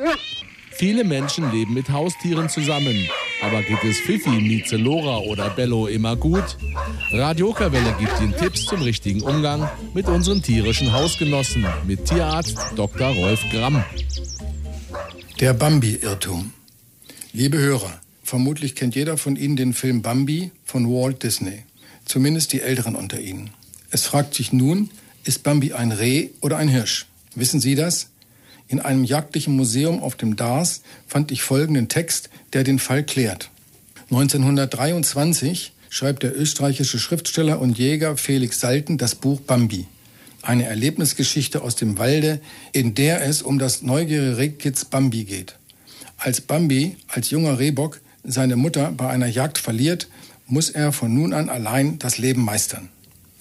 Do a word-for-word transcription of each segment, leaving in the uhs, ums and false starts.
Viele Menschen leben mit Haustieren zusammen. Aber geht es Fifi, Mieze, Lora oder Bello immer gut? Radio Okerwelle gibt Ihnen Tipps zum richtigen Umgang mit unseren tierischen Hausgenossen. Mit Tierarzt Doktor Rolf Gramm. Der Bambi-Irrtum. Liebe Hörer, vermutlich kennt jeder von Ihnen den Film Bambi von Walt Disney. Zumindest die Älteren unter Ihnen. Es fragt sich nun, ist Bambi ein Reh oder ein Hirsch? Wissen Sie das? In einem jagdlichen Museum auf dem Dars fand ich folgenden Text, der den Fall klärt. neunzehnhundertdreiundzwanzig schreibt der österreichische Schriftsteller und Jäger Felix Salten das Buch Bambi. Eine Erlebnisgeschichte aus dem Walde, in der es um das neugierige Rehkitz Bambi geht. Als Bambi, als junger Rehbock, seine Mutter bei einer Jagd verliert, muss er von nun an allein das Leben meistern.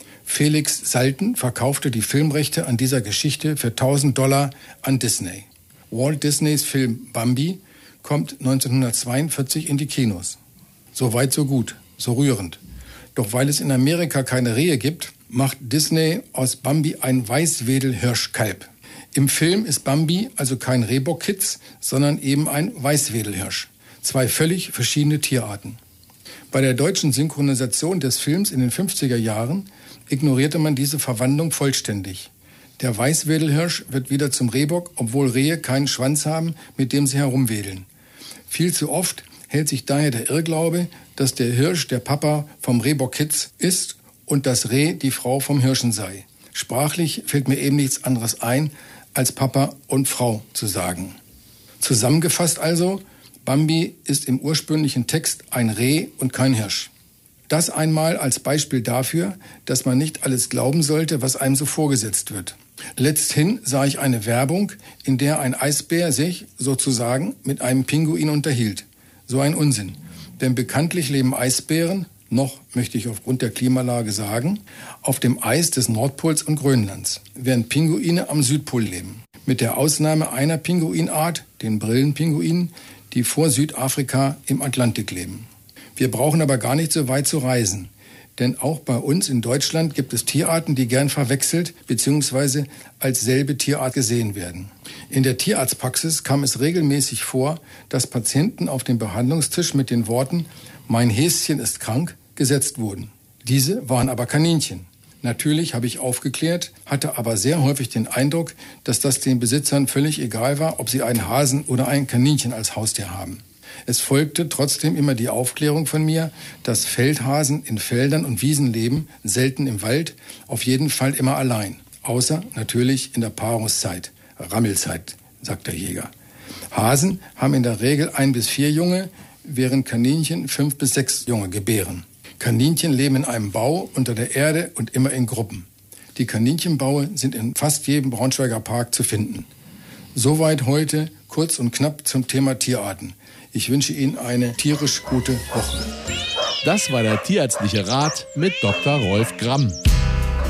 Felix Salten verkaufte die Filmrechte an dieser Geschichte für tausend Dollar an Disney. Walt Disneys Film Bambi kommt neunzehnhundertzweiundvierzig in die Kinos. So weit, so gut, so rührend. Doch weil es in Amerika keine Rehe gibt, macht Disney aus Bambi ein Weißwedelhirschkalb. Im Film ist Bambi also kein Rehbockkitz, sondern eben ein Weißwedelhirsch. Zwei völlig verschiedene Tierarten. Bei der deutschen Synchronisation des Films in den fünfziger Jahren ignorierte man diese Verwandlung vollständig. Der Weißwedelhirsch wird wieder zum Rehbock, obwohl Rehe keinen Schwanz haben, mit dem sie herumwedeln. Viel zu oft hält sich daher der Irrglaube, dass der Hirsch der Papa vom Rehbockkitz ist und das Reh die Frau vom Hirschen sei. Sprachlich fällt mir eben nichts anderes ein, als Papa und Frau zu sagen. Zusammengefasst also, Bambi ist im ursprünglichen Text ein Reh und kein Hirsch. Das einmal als Beispiel dafür, dass man nicht alles glauben sollte, was einem so vorgesetzt wird. Letzthin sah ich eine Werbung, in der ein Eisbär sich, sozusagen, mit einem Pinguin unterhielt. So ein Unsinn. Denn bekanntlich leben Eisbären, noch möchte ich aufgrund der Klimalage sagen, auf dem Eis des Nordpols und Grönlands, während Pinguine am Südpol leben. Mit der Ausnahme einer Pinguinart, den Brillenpinguinen, die vor Südafrika im Atlantik leben. Wir brauchen aber gar nicht so weit zu reisen. Denn auch bei uns in Deutschland gibt es Tierarten, die gern verwechselt bzw. als selbe Tierart gesehen werden. In der Tierarztpraxis kam es regelmäßig vor, dass Patienten auf den Behandlungstisch mit den Worten »Mein Häschen ist krank« gesetzt wurden. Diese waren aber Kaninchen. Natürlich habe ich aufgeklärt, hatte aber sehr häufig den Eindruck, dass das den Besitzern völlig egal war, ob sie einen Hasen oder ein Kaninchen als Haustier haben. Es folgte trotzdem immer die Aufklärung von mir, dass Feldhasen in Feldern und Wiesen leben, selten im Wald, auf jeden Fall immer allein. Außer natürlich in der Paarungszeit, Rammelzeit, sagt der Jäger. Hasen haben in der Regel ein bis vier Junge, während Kaninchen fünf bis sechs Junge gebären. Kaninchen leben in einem Bau unter der Erde und immer in Gruppen. Die Kaninchenbaue sind in fast jedem Braunschweiger Park zu finden. Soweit heute kurz und knapp zum Thema Tierarten. Ich wünsche Ihnen eine tierisch gute Woche. Das war der tierärztliche Rat mit Doktor Rolf Gramm.